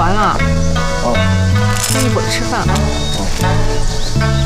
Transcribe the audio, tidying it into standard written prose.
完了， 哦， 那一会儿吃饭吧。 哦。